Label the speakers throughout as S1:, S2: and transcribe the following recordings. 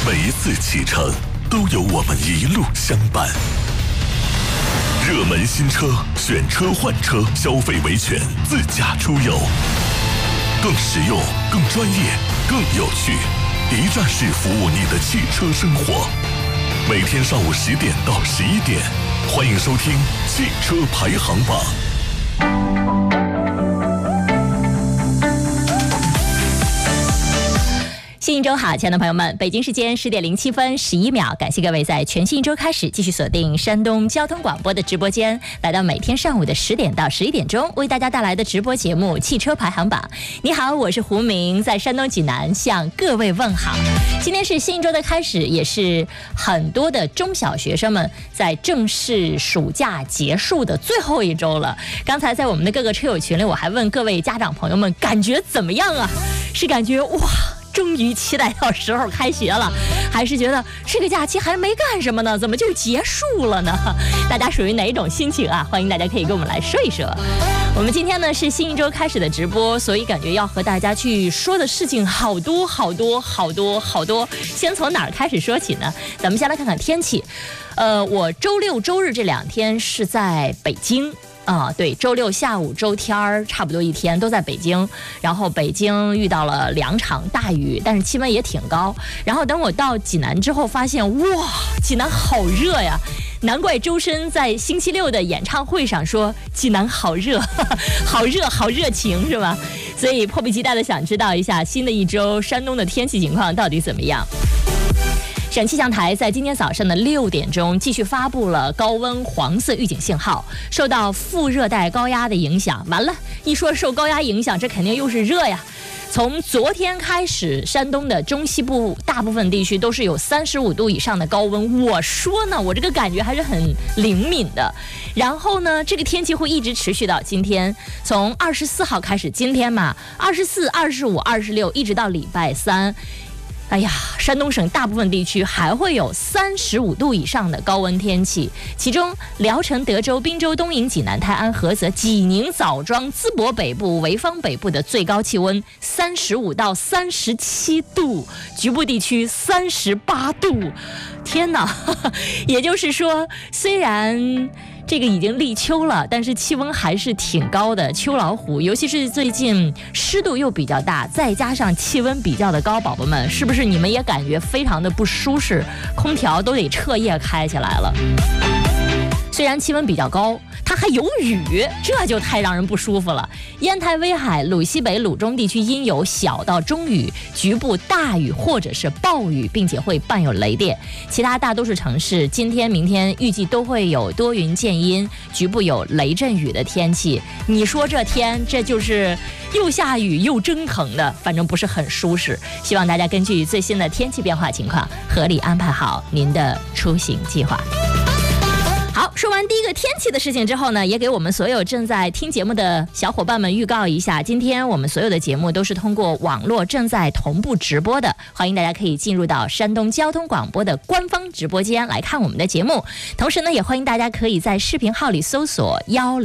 S1: 每一次启程都有我们一路相伴。热门新车，选车换车，消费维权，自驾出游，更实用、更专业、更有趣，一站式服务你的汽车生活。每天上午10点到11点，欢迎收听汽车排行榜。
S2: 新一周好，亲爱的朋友们，北京时间10点07分11秒，感谢各位在全新一周开始继续锁定山东交通广播的直播间，来到每天上午的10点到11点钟，为大家带来的直播节目《汽车排行榜》。你好，我是胡明，在山东济南向各位问好。今天是新一周的开始，也是很多的中小学生们在正式暑假结束的最后一周了。刚才在我们的各个车友群里，我还问各位家长朋友们感觉怎么样啊？是感觉哇，终于期待到时候开学了，还是觉得这个假期还没干什么呢，怎么就结束了呢？大家属于哪一种心情啊？欢迎大家可以跟我们来说一说。我们今天呢是新一周开始的直播，所以感觉要和大家去说的事情好多。先从哪儿开始说起呢？咱们先来看看天气。我周六周日这2天是在北京。对，周六下午周天差不多一天都在北京，然后北京遇到了2场大雨，但是气温也挺高。然后等我到济南之后发现，哇，济南好热呀！难怪周深在星期六的演唱会上说济南好热，好热情，是吧？所以迫不及待的想知道一下新的一周山东的天气情况到底怎么样。省气象台在今天早上的6点钟继续发布了高温黄色预警信号，受到副热带高压的影响。完了，一说受高压影响，这肯定又是热呀。从昨天开始，山东的中西部大部分地区都是有35度以上的高温。我说呢，我这个感觉还是很灵敏的。然后呢，这个天气会一直持续到今天，从24号开始，今天嘛，24、25、26，一直到礼拜3。哎呀，山东省大部分地区还会有35度以上的高温天气，其中聊城、德州、滨州、东营、济南、泰安、菏泽、济宁、枣庄、淄博北部、潍坊北部的最高气温35到37度，局部地区38度。天哪，也就是说，虽然这个已经立秋了，但是气温还是挺高的，秋老虎，尤其是最近湿度又比较大，再加上气温比较的高，宝宝们是不是你们也感觉非常的不舒适？空调都得彻夜开起来了。虽然气温比较高，它还有雨，这就太让人不舒服了。烟台、威海、鲁西北、鲁中地区阴有小到中雨，局部大雨或者是暴雨，并且会伴有雷电。其他大多数城市今天、明天预计都会有多云见阴，局部有雷阵雨的天气。你说这天，这就是又下雨又蒸腾的，反正不是很舒适。希望大家根据最新的天气变化情况，合理安排好您的出行计划。好，说完第一个天气的事情之后呢，也给我们所有正在听节目的小伙伴们预告一下，今天我们所有的节目都是通过网络正在同步直播的，欢迎大家可以进入到山东交通广播的官方直播间来看我们的节目。同时呢，也欢迎大家可以在视频号里搜索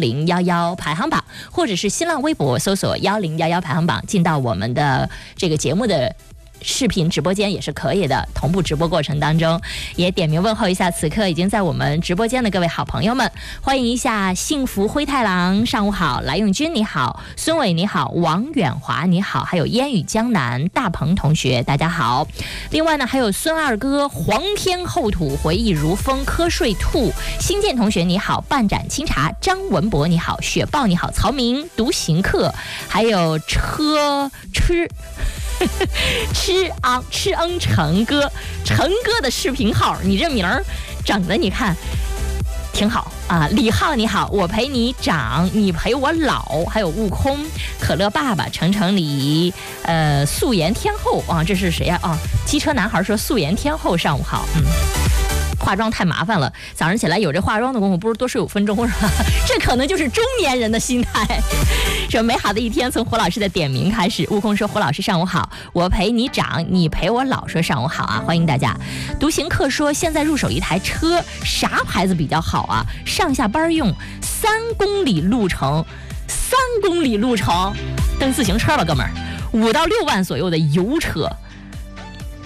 S2: 1011排行榜，或者是新浪微博搜索1011排行榜，进到我们的这个节目的视频直播间也是可以的，同步直播过程当中也点名问候一下此刻已经在我们直播间的各位好朋友们，欢迎一下幸福灰太狼上午好，来用君你好，孙伟你好，王远华你好，还有烟雨江南大鹏同学大家好。另外呢，还有孙二哥、黄天厚土、回忆如风、瞌睡兔、新建同学你好，半盏清茶、张文博你好，雪豹你好，曹明、独行客，还有成哥的视频号，你这名儿整的你看挺好啊。李浩你好，我陪你长，你陪我老，还有悟空、可乐爸爸、程程里、素颜天后啊，这是谁呀？机车男孩说素颜天后上午好，化妆太麻烦了，早上起来有这化妆的功夫，不如多睡5分钟是吧？这可能就是中年人的心态。说美好的一天从胡老师的点名开始。悟空说胡老师上午好，我陪你长，你陪我老，说上午好啊，欢迎大家。独行客说现在入手一台车，啥牌子比较好啊？上下班用，3公里路程，蹬自行车了哥们儿，5到6万左右的油车。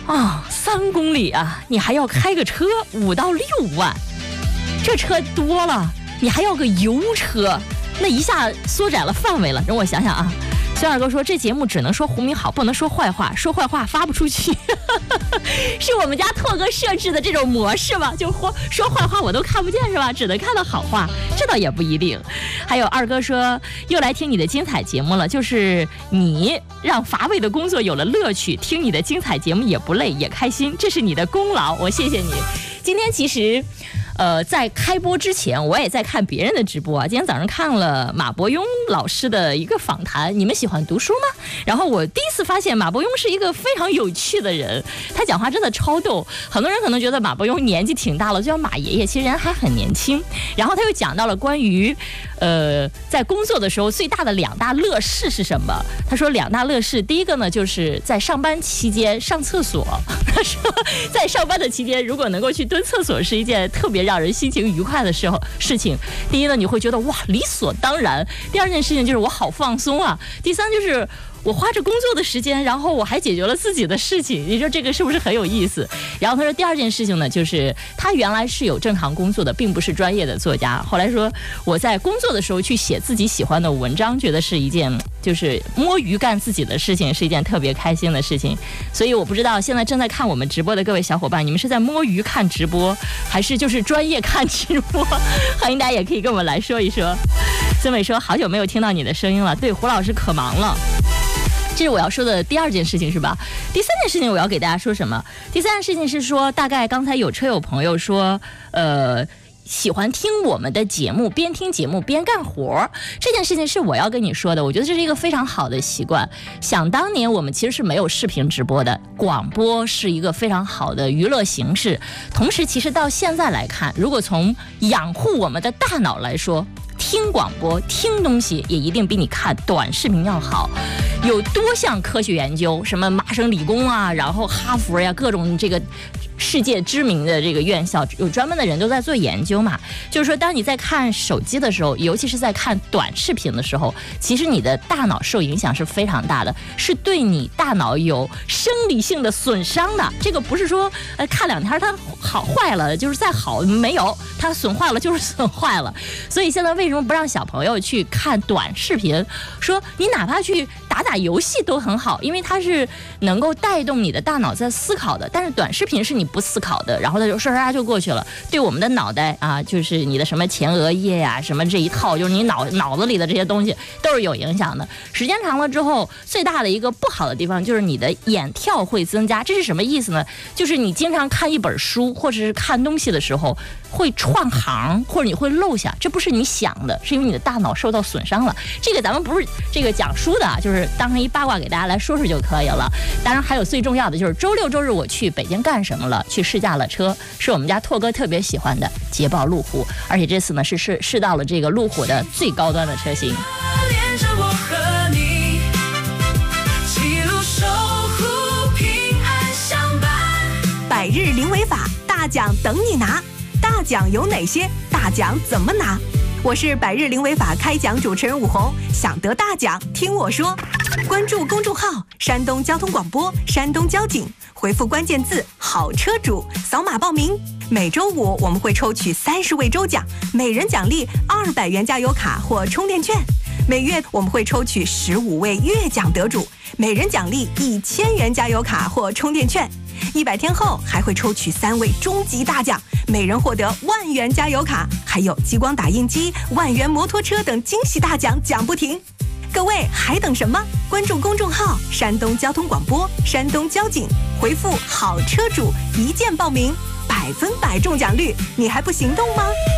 S2: 3公里啊，你还要开个车5到6万，这车多了，你还要个油车，那一下缩窄了范围了。让我想想啊，小二哥说这节目只能说胡明好，不能说坏话，说坏话发不出去。是我们家拓哥设置的这种模式吗？就说坏话我都看不见是吧？只能看到好话，这倒也不一定。还有二哥说又来听你的精彩节目了，就是你让乏味的工作有了乐趣，听你的精彩节目也不累也开心，这是你的功劳，我谢谢你。今天其实在开播之前我也在看别人的直播啊，今天早上看了马伯庸老师的一个访谈。你们喜欢读书吗？然后我第一次发现马伯庸是一个非常有趣的人，他讲话真的超逗。很多人可能觉得马伯庸年纪挺大了，就叫马爷爷，其实人还很年轻。然后他又讲到了关于在工作的时候最大的2大乐事是什么。他说2大乐事，第一个呢就是在上班期间上厕所。他说在上班的期间如果能够去蹲厕所是一件特别让人心情愉快的事情。第一呢，你会觉得哇理所当然。第二件事情就是我好放松啊。第三就是我花着工作的时间，然后我还解决了自己的事情，你说这个是不是很有意思？然后他说第二件事情呢，就是他原来是有正常工作的，并不是专业的作家。后来说我在工作的时候去写自己喜欢的文章，觉得是一件就是摸鱼干自己的事情，是一件特别开心的事情。所以我不知道现在正在看我们直播的各位小伙伴，你们是在摸鱼看直播，还是就是专业看直播？欢迎大家也可以跟我们来说一说。孙伟说好久没有听到你的声音了，对，胡老师可忙了。这是我要说的第二件事情是吧？第三件事情我要给大家说什么？第三件事情是说，大概刚才有车友朋友说喜欢听我们的节目，边听节目边干活，这件事情是我要跟你说的。我觉得这是一个非常好的习惯。想当年我们其实是没有视频直播的，广播是一个非常好的娱乐形式。同时其实到现在来看，如果从养护我们的大脑来说，听广播听东西也一定比你看短视频要好。有多项科学研究，什么麻省理工啊，然后哈佛呀，各种这个世界知名的这个院校有专门的人都在做研究嘛。就是说当你在看手机的时候，尤其是在看短视频的时候，其实你的大脑受影响是非常大的，是对你大脑有生理性的损伤的。这个不是说看2天它好坏了就是再好，没有，它损坏了就是损坏了。所以现在为什么不让小朋友去看短视频，说你哪怕去打游戏都很好，因为它是能够带动你的大脑在思考的。但是短视频是你不思考的，然后它就唰就过去了，对我们的脑袋啊，就是你的什么前额叶呀，什么这一套，就是你脑子里的这些东西都是有影响的。时间长了之后，最大的一个不好的地方就是你的眼跳会增加。这是什么意思呢？就是你经常看一本书或者是看东西的时候会串行，或者你会漏下，这不是你想的，是因为你的大脑受到损伤了。这个咱们不是这个讲书的啊，就是当成一八卦给大家来说说就可以了。当然还有最重要的就是周六周日我去北京干什么了？去试驾了车，是我们家拓哥特别喜欢的捷豹路虎，而且这次呢是试到了这个路虎的最高端的车型。连着我和你记录守护平安相伴，
S3: 百日零违法大奖等你拿，大奖有哪些？大奖怎么拿？我是百日零违法开讲主持人武红，想得大奖听我说。关注公众号山东交通广播山东交警，回复关键字好车主扫码报名。每周五我们会抽取30位周奖，每人奖励200元加油卡或充电券。每月我们会抽取15位月奖得主，每人奖励1000元加油卡或充电券。100天后还会抽取3位终极大奖，每人获得10000元加油卡，还有激光打印机、10000元摩托车等惊喜大奖奖不停。各位还等什么？关注公众号山东交通广播山东交警，回复好车主一键报名，100%中奖率，你还不行动吗？